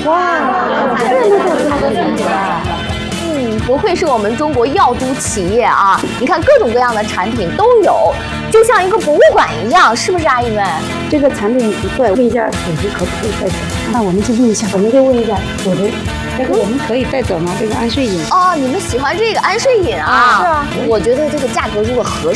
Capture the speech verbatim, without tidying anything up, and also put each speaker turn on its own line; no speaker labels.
哇，这么多产品啊！
嗯，不愧是我们中国药都企业啊！你看各种各样的产品都有，就像一个博物馆一样，是不是阿姨们？
这个产品不错，问一下主子可不可以带走？那我们就问一下，我们就问一下主子，这个我们可以带走吗？这个安睡饮。
哦，你们喜欢这个安睡饮啊？
是啊，
我觉得这个价格如果合适。